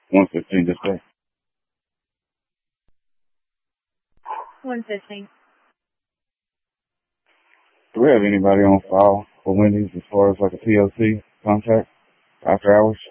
115 display. 115. Do we have anybody on file for Wendy's as far as like a POC contract after hours?